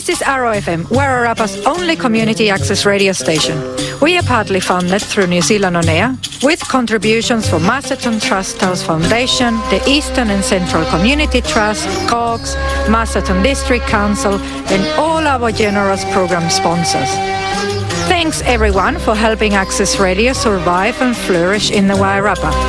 is Arrow FM, Wairarapa's only community access radio station. We are partly funded through New Zealand On Air, with contributions from Masterton Trust House Foundation, the Eastern and Central Community Trust, COGS, Masterton District Council, and all our generous program sponsors. Thanks everyone for helping Access Radio survive and flourish in the Wairarapa.